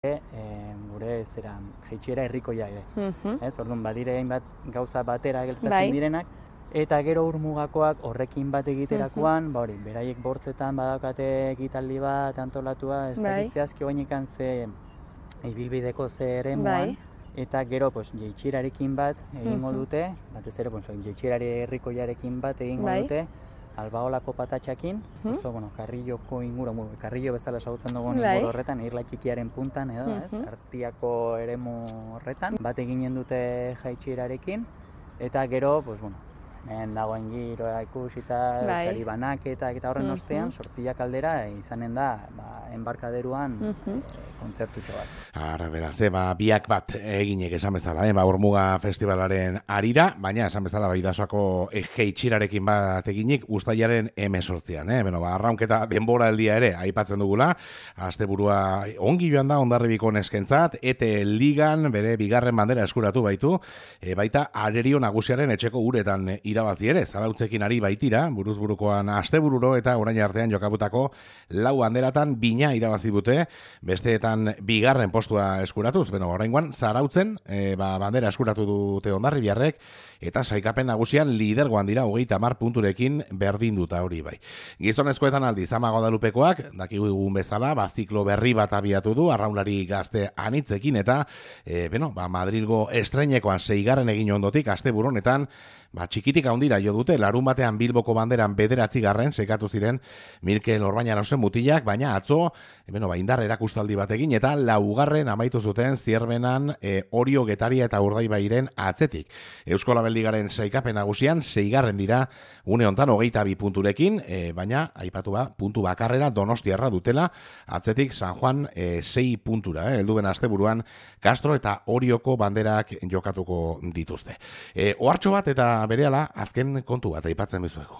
gure zera jaitsiera herrikoia ere. Ez, orduan badire hainbat gauza batera gertatzen Bai. direnak, eta gero urmugakoak horrekin bat egiterakoan, ba hori, beraiek bortzetan badaukate ekitaldi bat antolatua, ez Bai. dakit zehazki oainekan ze ibilbideko ze eremuan, eta gero jaitsierarekin bat egingo dute, batez ere jaitsiera herrikoiarekin bat egingo Bai. dute, Albaolako patatxakin, justo, Karrilloko inguru, Karrillo bezala ezagutzen dugun inguru horretan, irla txikiaren puntan edo, ez? Artiako eremu horretan, bat eginen dute jaitsierarekin, eta gero, hemen dagoen giroa ikusita, sari banaketak eta horren ostean, 8 aldera izanen da, enbarkaderuan kontzertutxo bat. Ara, beraz, biak bat eginek esan bezala, Urmuga Festivalaren arira, baina esan bezala Bidasoako jaitsierarekin bat eginik uztailaren 18an, arraunketa denboraldia ere aipatzen dugula, asteburua ongi joan da Hondarribiko neskentzat, ete ligan bere bigarren bandera eskuratu baitu, baita arerio nagusiaren etxeko uretan irabazi ere, zarautzekin ari baitira, buruzburukoan astebururo eta orain artean jokabutako 4 banderatan bina irabazi dute, besteetan bigarren postua eskuratuz, oraingoan zarautzen bandera eskuratu dute Hondarribiarrek, eta saikapen nagusian lidergoan dira 30 punturekin berdinduta hori bai. Gizonezkoetan aldiz Ama Guadalupekoak, dakigun bezala, ziklo berri bat abiatu du, arraunlari gazte anitzekin, eta Madrilgo estreinekoan 6. egin ondotik, asteburu honetan, txikitik handira jo dute, larun batean Bilboko banderan 9. sekatu ziren Milkel Orbañanosen mutilak, baina atzo, indar erakustaldi bat egin, eta 4. amaitu zuten Zierbenan, Orio, Getaria eta Urdaibairen atzetik. Eusko Labeldigaren saikapen nagusian 6. dira, une hontan 22 punturekin, baina aipatu puntu bakarrera Donostiarra dutela, atzetik San Juan 6 puntura, helduen asteburuan Castro eta Orioko banderak jokatuko dituzte. Ohartxo bat eta berehala azken kontu bat aipatzen bizuego.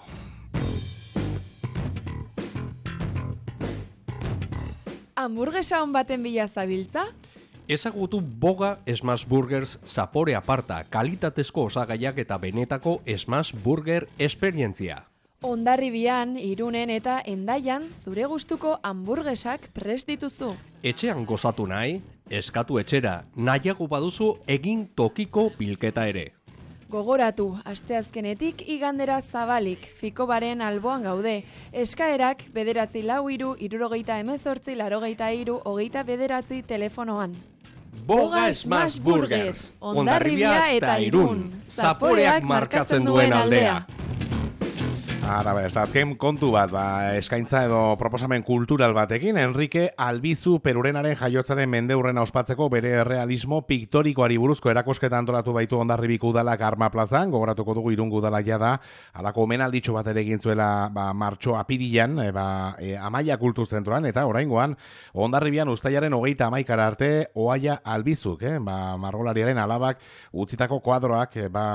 Hamburguesa on baten bila zabiltza? Ezagutu Boga Smash Burgers zapore aparta, kalitatezko osagaiak eta benetako Smash Burger esperientzia. Hondarribian, Irunen eta Hendaian zure gustuko hamburgesak prest dituzu. Etxean gozatu nahi, eskatu etxera, nahiago baduzu egin tokiko bilketa ere. Gogoratu, asteazkenetik igandera zabalik, Fikobaren alboan gaude. Eskaerak 9431883 telefonoan. Boga Smash Burgers, Hondarribia eta Irun, zaporeak markatzen duen aldea. Ara, ez da, azken kontu bat, eskaintza edo proposamen kultural batekin, Enrique Albizu Perurenaren jaiotzaren mendeurrena ospatzeko bere realismo piktorikoari buruzko erakusketa antolatu baitu Hondarribiko udalak Arma plazan, gogoratuko dugu Irungo udalak da, halako omenalditxo bat ere egin zuela martxo apirilan, Amaia Kulturzentroan, eta oraingoan Hondarribian uztailaren 31 arte Oaia Albizuk, margolariaren alabak utzitako kuadroek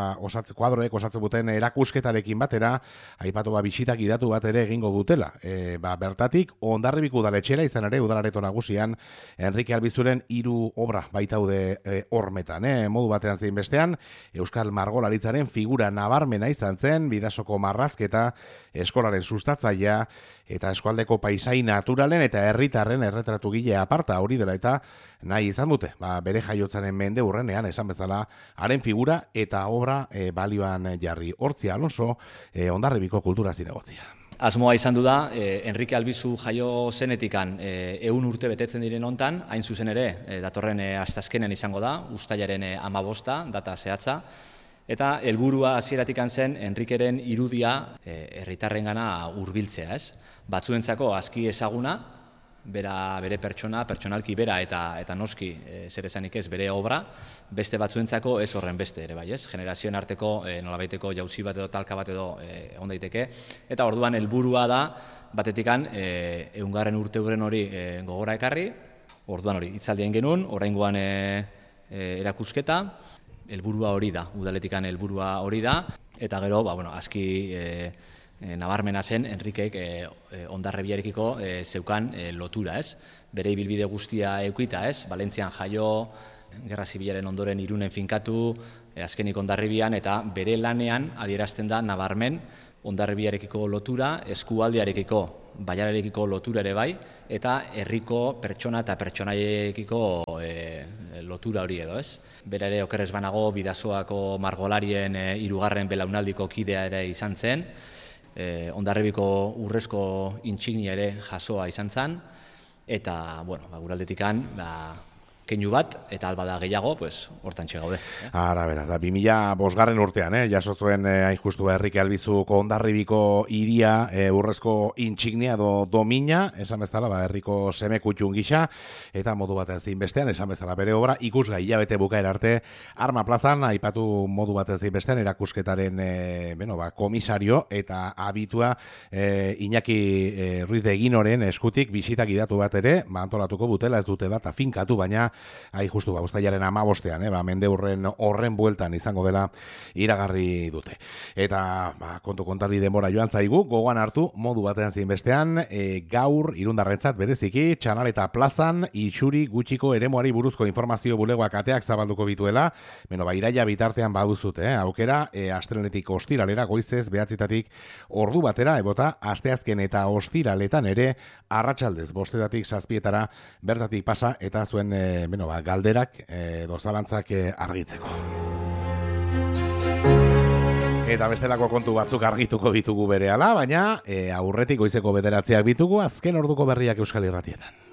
osatzen duten erakusketarekin batera, aipatu bisitak idatu bat ere egingo dutela. Bertatik, Hondarribiko udaletxera izan ere udalareto nagusian Enrique Albizuren 3 obra baitaude hormetan. Modu batean zein bestean, Euskal Margolaritzaren figura nabarmena izan zen, Bidasoko marrazketa, eskolaren sustatzailea, eta eskualdeko paisai naturalen eta herritarren erretratu gile aparta hori dela eta nahi izan dute. Bere jaiotzaren mende urrenean esan bezala haren figura eta obra balioan jarri. Hortzia Alonso, Hondarribiko kultura zinegotzia. Asmoa izan du da, Enrique Albizu jaio zenetikan 100 urte betetzen diren hontan, hain zuzen ere, datorren asteazkenean izango da, uztailaren 15 data zehatza, eta helburua hasieratik zen Enrikeren irudia herritarrengana hurbiltzea, ez? Batzuentzako aski ezaguna, bere pertsonalki bera eta noski zer esanik ez bere obra, beste batzuentzako ez horren beste ere bai, ez? Generazioen arteko nolabaiteko jauzi bat edo talka bat edo egon daiteke, eta orduan helburua da batetikan 100. urteuren hori gogora ekarri, orduan hori hitzaldien genuen, oraingoan erakusketa, helburua hori da, udaletikan helburua hori da, eta gero, aski nabarmena zen Enrikek Hondarribiarekiko zeukan lotura, ez? Bere ibilbide guztia eukita, ez? Valentzian jaio, Gerra Zibilaren ondoren Irunen finkatu, azkenik Hondarribian, eta bere lanean adierazten da nabarmen Hondarribiarekiko lotura, eskualdearekiko, Baiararekiko lotura ere bai, eta herriko pertsona eta pertsonaiekiko lotura hori edo, ez? Bera ere, okerrez banago, Bidasoako margolarien hirugarren belaunaldiko kidea ere izan zen, Hondarribiko urrezko intsignia ere jasoa izan zen, eta, bueno, guraldetikan, keinu bat, eta albada gehiago, hortantxe gaude. Ara, bera, 2005 urtean, jaso zuen hain justu Enrike Albizuko Hondarribiko hiria urrezko intsignia edo domina, esan bezala, herriko semekutxun gisa, eta modu baten zein bestean, esan bezala bere obra, ikusgai hilabete bukaera arte, Arma plazan, aipatu modu baten zein bestean, erakusketaren komisario eta abitua Iñaki Ruiz de Eginoren eskutik bisitak idatu bat ere, antolatuko butela ez dute bat afinkatu, baina justu uztailaren 15ean, mende horren bueltan izango dela iragarri dute. Eta kontu kontari denbora joan zaigu, gogoan hartu modu batean zein bestean, gaur irundarrentzat bereziki, Txanaleta plazan itxuri gutxiko eremuari buruzko informazio bulegoak ateak zabalduko bituela, iraila bitartean baduzute, aukera, astelenetik ostiralera goizez behatzitatik ordu batera, ebota asteazken eta ostiraletan ere arratsaldez 5:00 7:00 bertatik pasa eta zuen galderak dozalantzak argitzeko. Eta bestelako kontu batzuk argituko ditugu berehala, baina aurretik goizeko 9:00 ditugu azken orduko berriak Euskal Irratietan.